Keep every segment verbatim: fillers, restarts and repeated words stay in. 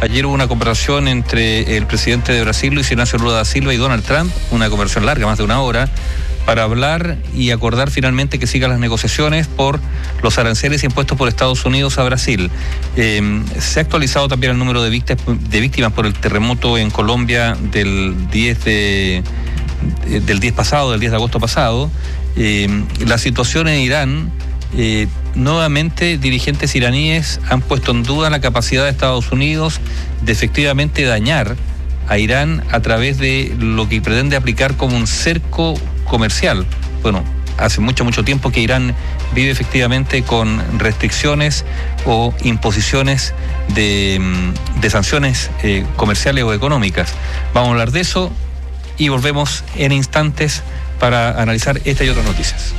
Ayer hubo una conversación entre el presidente de Brasil, Luis Inácio Lula da Silva, y Donald Trump, una conversación larga, más de una hora, para hablar y acordar finalmente que sigan las negociaciones por los aranceles impuestos por Estados Unidos a Brasil. Eh, se ha actualizado también el número de víctimas, de víctimas por el terremoto en Colombia del diez de, del diez pasado, del diez de agosto pasado. Eh, la situación en Irán, eh, nuevamente dirigentes iraníes han puesto en duda la capacidad de Estados Unidos de efectivamente dañar a Irán a través de lo que pretende aplicar como un cerco comercial. Bueno, hace mucho, mucho tiempo que Irán vive efectivamente con restricciones o imposiciones de, de sanciones eh, comerciales o económicas. Vamos a hablar de eso y volvemos en instantes para analizar esta y otras noticias.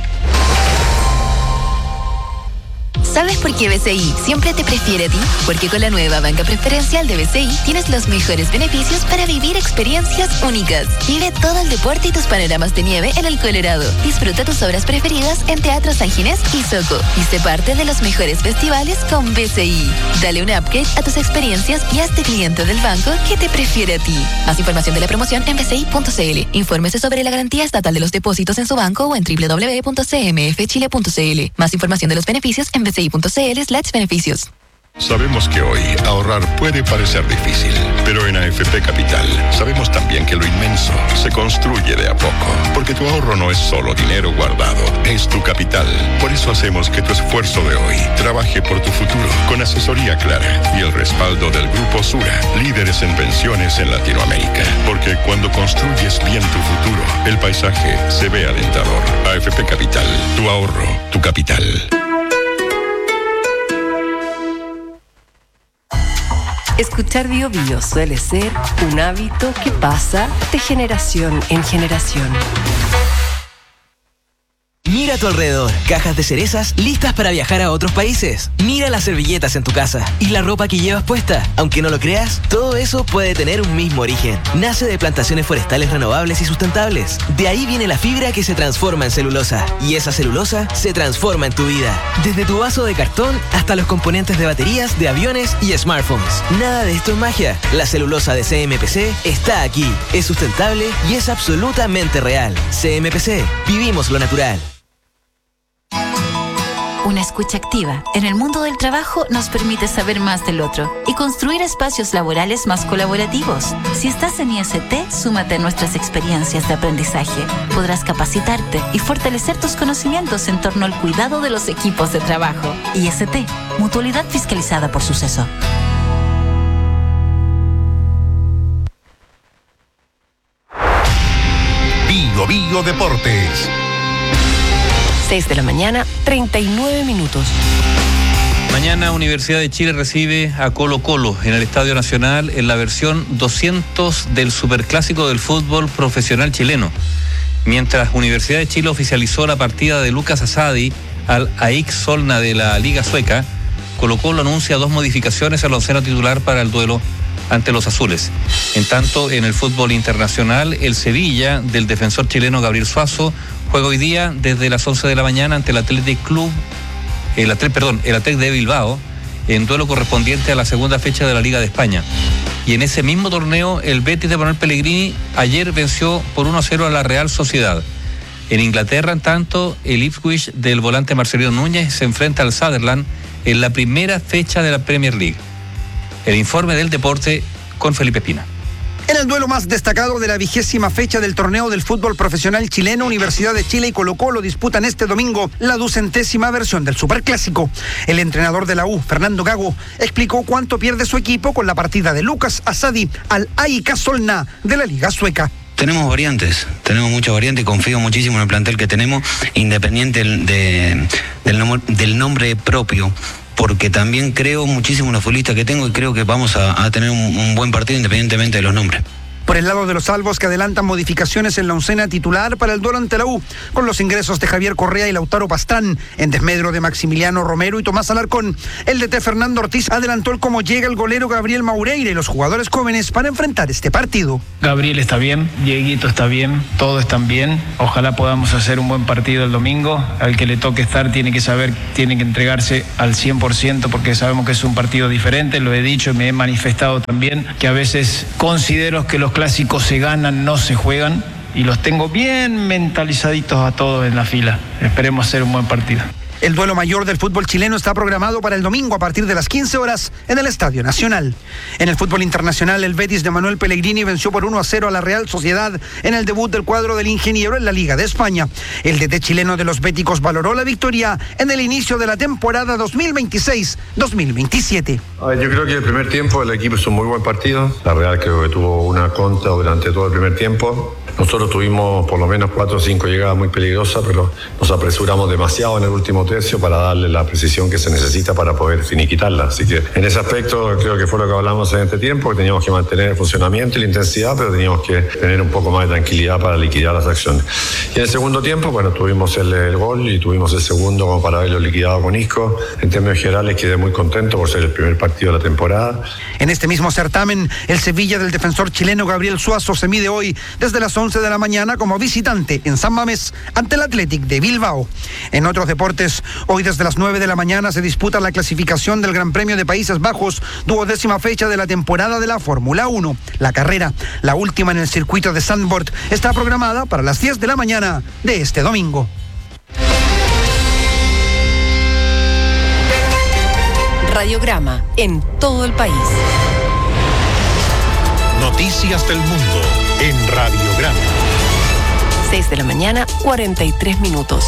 ¿Sabes por qué B C I siempre te prefiere a ti? Porque con la nueva banca preferencial de B C I tienes los mejores beneficios para vivir experiencias únicas. Vive todo el deporte y tus panoramas de nieve en el Colorado. Disfruta tus obras preferidas en Teatro San Ginés y Soco. Y sé parte de los mejores festivales con B C I. Dale un upgrade a tus experiencias y hazte cliente del banco que te prefiere a ti. Más información de la promoción en b c i punto c l. Infórmese sobre la garantía estatal de los depósitos en su banco o en w w w punto c m f chile punto c l. Más información de los beneficios en b c i punto c l slash beneficios. Sabemos que hoy ahorrar puede parecer difícil, pero en A F P Capital sabemos también que lo inmenso se construye de a poco, porque tu ahorro no es solo dinero guardado, es tu capital. Por eso hacemos que tu esfuerzo de hoy trabaje por tu futuro, con asesoría clara y el respaldo del Grupo Sura, líderes en pensiones en Latinoamérica. Porque cuando construyes bien tu futuro, el paisaje se ve alentador. A F P Capital, tu ahorro, tu capital. Escuchar Bio Bio suele ser un hábito que pasa de generación en generación. Mira a tu alrededor, cajas de cerezas listas para viajar a otros países. Mira las servilletas en tu casa y la ropa que llevas puesta. Aunque no lo creas, todo eso puede tener un mismo origen. Nace de plantaciones forestales renovables y sustentables. De ahí viene la fibra que se transforma en celulosa. Y esa celulosa se transforma en tu vida. Desde tu vaso de cartón hasta los componentes de baterías, de aviones y smartphones. Nada de esto es magia. La celulosa de C M P C está aquí. Es sustentable y es absolutamente real. C M P C. Vivimos lo natural. Una escucha activa en el mundo del trabajo nos permite saber más del otro y construir espacios laborales más colaborativos. Si estás en I S T, súmate a nuestras experiencias de aprendizaje. Podrás capacitarte y fortalecer tus conocimientos en torno al cuidado de los equipos de trabajo. I S T, mutualidad fiscalizada por Suceso. Bio Bio Deportes. seis de la mañana, treinta y nueve minutos. Mañana Universidad de Chile recibe a Colo Colo en el Estadio Nacional en la versión doscientos del Superclásico del fútbol profesional chileno. Mientras Universidad de Chile oficializó la partida de Lucas Asadi al A X Solna de la Liga Sueca, Colo Colo anuncia dos modificaciones a la oncena titular para el duelo ante los azules. En tanto, en el fútbol internacional, el Sevilla del defensor chileno Gabriel Suazo juega hoy día desde las once de la mañana ante el Athletic Club, el Athletic, perdón, el Athletic de Bilbao, en duelo correspondiente a la segunda fecha de la Liga de España. Y en ese mismo torneo, el Betis de Manuel Pellegrini ayer venció por uno a cero a la Real Sociedad. En Inglaterra, en tanto, el Ipswich del volante Marcelino Núñez se enfrenta al Sunderland en la primera fecha de la Premier League. El informe del deporte con Felipe Espina. En el duelo más destacado de la vigésima fecha del torneo del fútbol profesional chileno, Universidad de Chile y Colo Colo disputan este domingo la ducentésima versión del Superclásico. El entrenador de la U, Fernando Gago, explicó cuánto pierde su equipo con la partida de Lucas Asadi al A I K Solna de la Liga Sueca. Tenemos variantes, tenemos muchas variantes y confío muchísimo en el plantel que tenemos, independiente de, del, nom- del nombre propio. Porque también creo muchísimo en los futbolistas que tengo y creo que vamos a, a tener un, un buen partido independientemente de los nombres. Por el lado de los salvos, que adelantan modificaciones en la oncena titular para el duelo ante la U, con los ingresos de Javier Correa y Lautaro Pastrán, en desmedro de Maximiliano Romero y Tomás Alarcón. El D T Fernando Ortiz adelantó el cómo llega el golero Gabriel Maureira y los jugadores jóvenes para enfrentar este partido. Gabriel está bien, Dieguito está bien, todos están bien. Ojalá podamos hacer un buen partido el domingo. Al que le toque estar tiene que saber, tiene que entregarse al cien por ciento, porque sabemos que es un partido diferente. Lo he dicho y me he manifestado también, que a veces considero que los clásicos se ganan, no se juegan, y los tengo bien mentalizaditos a todos en la fila. Esperemos hacer un buen partido. El duelo mayor del fútbol chileno está programado para el domingo a partir de las quince horas en el Estadio Nacional. En el fútbol internacional, el Betis de Manuel Pellegrini venció por uno a cero a la Real Sociedad en el debut del cuadro del ingeniero en la Liga de España. El D T chileno de los béticos valoró la victoria en el inicio de la temporada dos mil veintiséis dos mil veintisiete. A ver, yo creo que el primer tiempo el equipo hizo un muy buen partido. La Real creo que tuvo una contra durante todo el primer tiempo. Nosotros tuvimos por lo menos cuatro o cinco llegadas muy peligrosas, pero nos apresuramos demasiado en el último tercio para darle la precisión que se necesita para poder finiquitarla. Así que en ese aspecto creo que fue lo que hablamos en este tiempo, que teníamos que mantener el funcionamiento y la intensidad, pero teníamos que tener un poco más de tranquilidad para liquidar las acciones. Y en el segundo tiempo, bueno, tuvimos el, el gol y tuvimos el segundo como para haberlo liquidado con Isco. En términos generales quedé muy contento por ser el primer partido de la temporada. En este mismo certamen, el Sevilla del defensor chileno Gabriel Suazo se mide hoy desde las once de la mañana como visitante en San Mamés ante el Athletic de Bilbao. En otros deportes, hoy desde las nueve de la mañana se disputa la clasificación del Gran Premio de Países Bajos, duodécima fecha de la temporada de la Fórmula uno. La carrera, la última en el circuito de Zandvoort, está programada para las diez de la mañana de este domingo. Radiograma en todo el país. Noticias del mundo en Radiograma. seis de la mañana, cuarenta y tres minutos.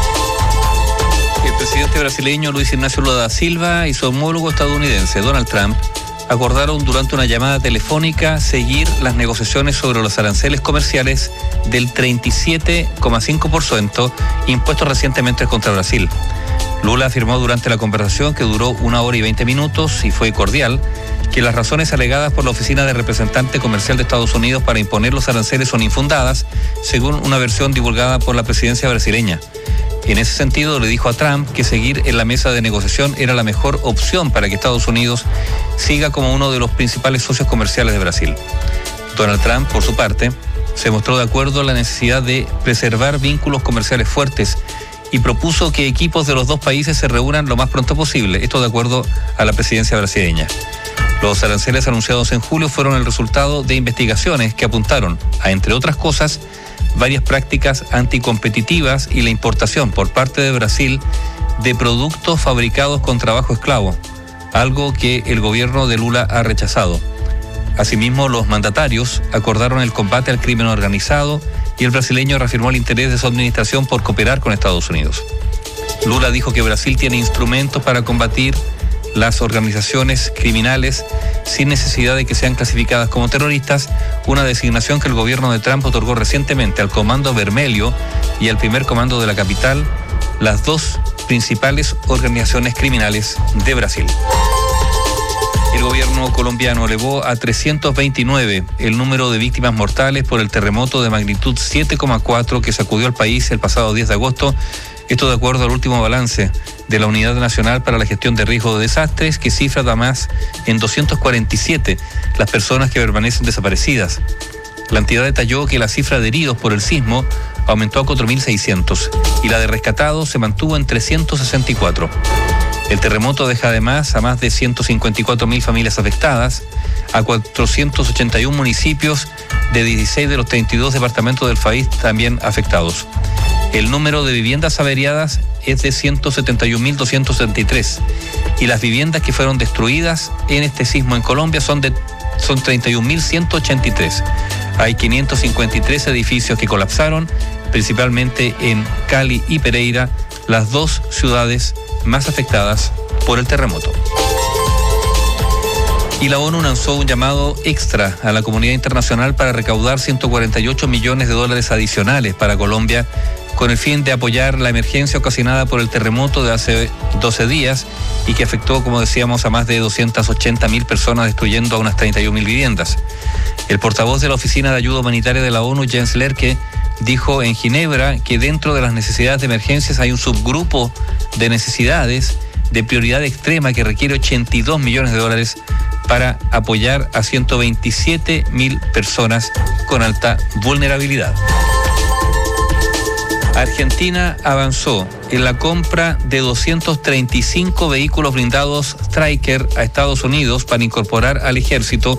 El presidente brasileño Luis Ignacio Lula da Silva y su homólogo estadounidense Donald Trump acordaron durante una llamada telefónica seguir las negociaciones sobre los aranceles comerciales del treinta y siete coma cinco por ciento impuestos recientemente contra Brasil. Lula afirmó durante la conversación, que duró una hora y veinte minutos y fue cordial, que las razones alegadas por la Oficina de Representante Comercial de Estados Unidos para imponer los aranceles son infundadas, según una versión divulgada por la presidencia brasileña. En ese sentido, le dijo a Trump que seguir en la mesa de negociación era la mejor opción para que Estados Unidos siga como uno de los principales socios comerciales de Brasil. Donald Trump, por su parte, se mostró de acuerdo en la necesidad de preservar vínculos comerciales fuertes y propuso que equipos de los dos países se reúnan lo más pronto posible, esto de acuerdo a la presidencia brasileña. Los aranceles anunciados en julio fueron el resultado de investigaciones que apuntaron a, entre otras cosas, varias prácticas anticompetitivas y la importación por parte de Brasil de productos fabricados con trabajo esclavo, algo que el gobierno de Lula ha rechazado. Asimismo, los mandatarios acordaron el combate al crimen organizado y el brasileño reafirmó el interés de su administración por cooperar con Estados Unidos. Lula dijo que Brasil tiene instrumentos para combatir las organizaciones criminales sin necesidad de que sean clasificadas como terroristas, una designación que el gobierno de Trump otorgó recientemente al Comando Vermelho y al Primer Comando de la Capital, las dos principales organizaciones criminales de Brasil. El gobierno colombiano elevó a trescientos veintinueve el número de víctimas mortales por el terremoto de magnitud siete coma cuatro que sacudió al país el pasado diez de agosto, esto de acuerdo al último balance de la Unidad Nacional para la Gestión de Riesgo de Desastres, que cifra además en doscientos cuarenta y siete las personas que permanecen desaparecidas. La entidad detalló que la cifra de heridos por el sismo aumentó a cuatro mil seiscientos y la de rescatados se mantuvo en trescientos sesenta y cuatro. El terremoto deja además a más de ciento cincuenta y cuatro mil familias afectadas, a cuatrocientos ochenta y uno municipios de dieciséis de los treinta y dos departamentos del país también afectados. El número de viviendas averiadas es de ciento setenta y un mil doscientos setenta y tres y las viviendas que fueron destruidas en este sismo en Colombia son de son treinta y un mil ciento ochenta y tres. Hay quinientos cincuenta y tres edificios que colapsaron, principalmente en Cali y Pereira, las dos ciudades más afectadas por el terremoto. Y la ONU lanzó un llamado extra a la comunidad internacional para recaudar ciento cuarenta y ocho millones de dólares adicionales para Colombia, con el fin de apoyar la emergencia ocasionada por el terremoto de hace doce días y que afectó, como decíamos, a más de doscientas ochenta mil personas, destruyendo a unas treinta y un mil viviendas. El portavoz de la Oficina de Ayuda Humanitaria de la ONU, Jens Lerke, dijo en Ginebra que dentro de las necesidades de emergencias hay un subgrupo de necesidades de prioridad extrema que requiere ochenta y dos millones de dólares para apoyar a ciento veintisiete mil personas con alta vulnerabilidad. Argentina avanzó en la compra de doscientos treinta y cinco vehículos blindados Stryker a Estados Unidos para incorporar al ejército